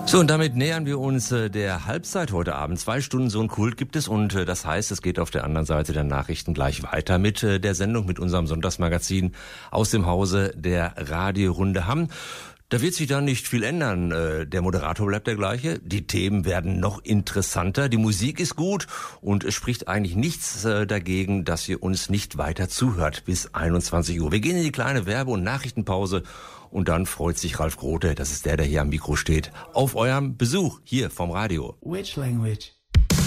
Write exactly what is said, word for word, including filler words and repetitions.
So, und damit nähern wir uns äh, der Halbzeit heute Abend. Zwei Stunden so ein Kult gibt es und äh, das heißt, es geht auf der anderen Seite der Nachrichten gleich weiter mit äh, der Sendung, mit unserem Sonntagsmagazin aus dem Hause der Radiorunde Hamm. Da wird sich dann nicht viel ändern. Äh, der Moderator bleibt der gleiche, die Themen werden noch interessanter, die Musik ist gut und es spricht eigentlich nichts äh, dagegen, dass ihr uns nicht weiter zuhört bis einundzwanzig Uhr. Wir gehen in die kleine Werbe- und Nachrichtenpause. Und dann freut sich Ralf Grote, das ist der, der hier am Mikro steht, auf eurem Besuch hier vom Radio. Which language?